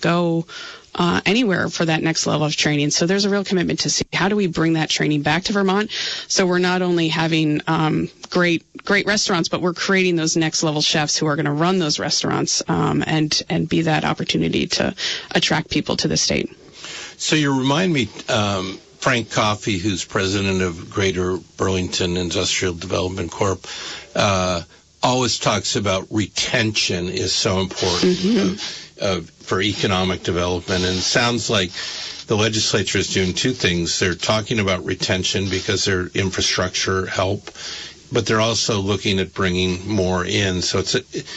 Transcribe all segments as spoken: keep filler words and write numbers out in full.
go uh, anywhere for that next level of training. So there's a real commitment to see how do we bring that training back to Vermont. So we're not only having um, great great restaurants, but we're creating those next level chefs who are going to run those restaurants um, and and be that opportunity to attract people to the state. So you remind me, um, Frank Coffey, who's president of Greater Burlington Industrial Development Corp, uh, always talks about retention is so important mm-hmm. uh, uh, for economic development. And it sounds like the legislature is doing two things. They're talking about retention because their infrastructure help, but they're also looking at bringing more in. So it's a,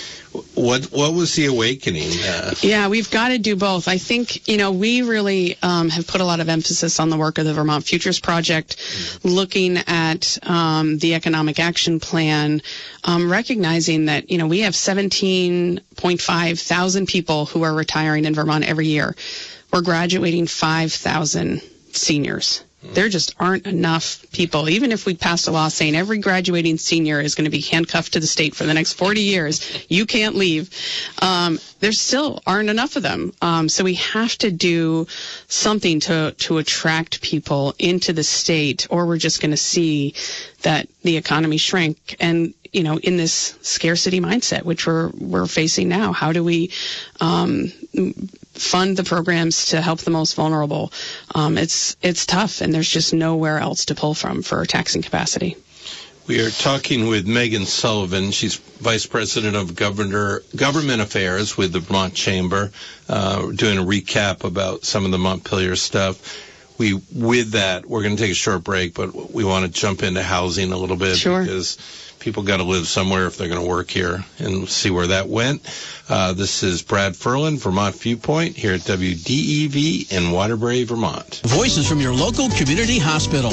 what what was the awakening? Uh, yeah, we've got to do both. I think, you know, we really um, have put a lot of emphasis on the work of the Vermont Futures Project, mm-hmm. looking at um, the Economic Action Plan, um, recognizing that, you know, we have seventeen point five thousand people who are retiring in Vermont every year. We're graduating five thousand seniors. There just aren't enough people. Even if we passed a law saying every graduating senior is going to be handcuffed to the state for the next forty years, you can't leave, um, there still aren't enough of them. Um, so we have to do something to, to attract people into the state, or we're just going to see that the economy shrink. And, you know, in this scarcity mindset, which we're, we're facing now, how do we, um, fund the programs to help the most vulnerable? Um, it's it's tough, and there's just nowhere else to pull from for taxing capacity. We are talking with Megan Sullivan. She's Vice President of Governor, Government Affairs with the Vermont Chamber, uh, doing a recap about some of the Montpelier stuff. We, with that, we're going to take a short break, but we want to jump into housing a little bit sure. because people got to live somewhere if they're going to work here, and see where that went. Uh, this is Brad Ferlin, Vermont Viewpoint, here at W D E V in Waterbury, Vermont. Voices from your local community hospital.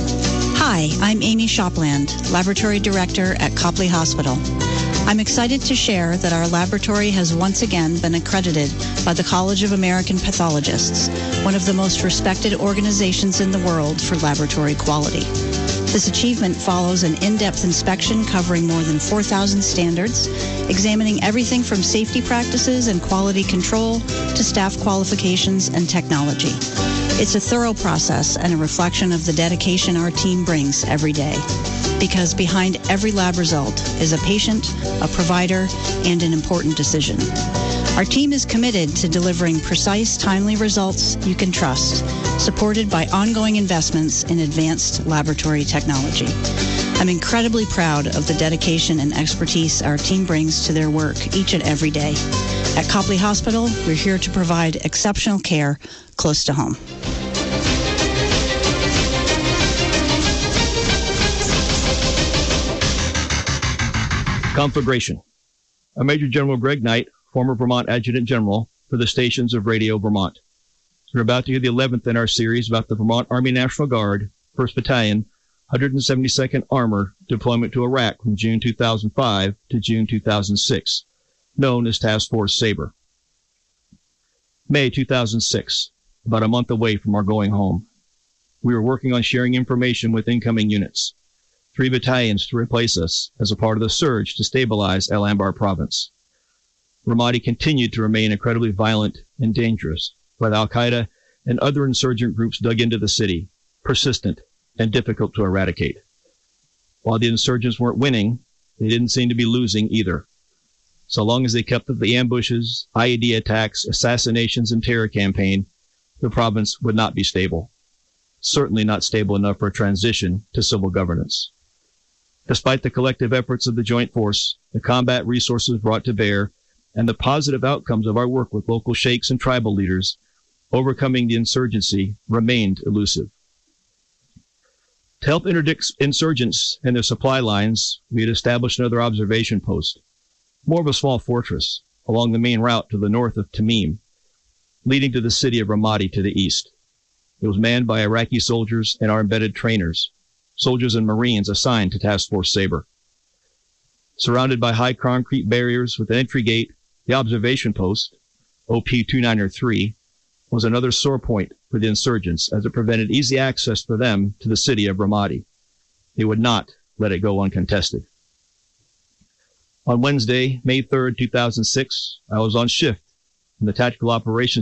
Hi, I'm Amy Shopland, Laboratory Director at Copley Hospital. I'm excited to share that our laboratory has once again been accredited by the College of American Pathologists, one of the most respected organizations in the world for laboratory quality. This achievement follows an in-depth inspection covering more than four thousand standards, examining everything from safety practices and quality control to staff qualifications and technology. It's a thorough process and a reflection of the dedication our team brings every day. Because behind every lab result is a patient, a provider, and an important decision. Our team is committed to delivering precise, timely results you can trust, supported by ongoing investments in advanced laboratory technology. I'm incredibly proud of the dedication and expertise our team brings to their work each and every day. At Copley Hospital, we're here to provide exceptional care close to home. Conflagration. I'm Major General Greg Knight, former Vermont Adjutant General for the stations of Radio Vermont. We're about to hear the eleventh in our series about the Vermont Army National Guard, first Battalion, one hundred seventy-second Armor deployment to Iraq from June two thousand five to June two thousand six, known as Task Force Sabre. May two thousand six, about a month away from our going home. We were working on sharing information with incoming units. Three battalions to replace us as a part of the surge to stabilize El Anbar province. Ramadi continued to remain incredibly violent and dangerous, while Al-Qaeda and other insurgent groups dug into the city, persistent and difficult to eradicate. While the insurgents weren't winning, they didn't seem to be losing either. So long as they kept up the ambushes, I E D attacks, assassinations, and terror campaign, the province would not be stable. Certainly not stable enough for a transition to civil governance. Despite the collective efforts of the Joint Force, the combat resources brought to bear, and the positive outcomes of our work with local sheikhs and tribal leaders, overcoming the insurgency remained elusive. To help interdict insurgents and their supply lines, we had established another observation post, more of a small fortress, along the main route to the north of Tamim, leading to the city of Ramadi to the east. It was manned by Iraqi soldiers and our embedded trainers, soldiers and Marines assigned to Task Force Sabre. Surrounded by high concrete barriers with an entry gate, the observation post, O P two nine three, was another sore point for the insurgents as it prevented easy access for them to the city of Ramadi. They would not let it go uncontested. On Wednesday, May third, two thousand six, I was on shift in the Tactical Operations